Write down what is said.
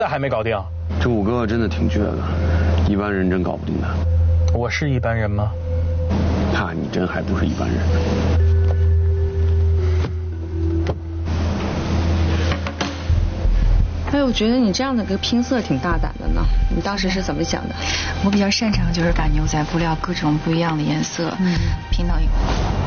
那还没搞定。 这五哥真的挺倔的，一般人真搞不定他。 我是一般人吗？ 那你真还不是一般人。 哎，我觉得你这样的个拼色挺大胆的呢。你当时是怎么想的？ 我比较擅长就是赶牛仔布料各种不一样的颜色，拼到一块。